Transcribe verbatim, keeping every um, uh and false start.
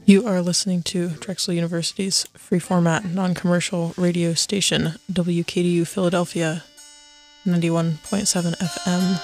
You are listening to Drexel University's free-format, non-commercial radio station, W K D U Philadelphia, ninety-one point seven F M.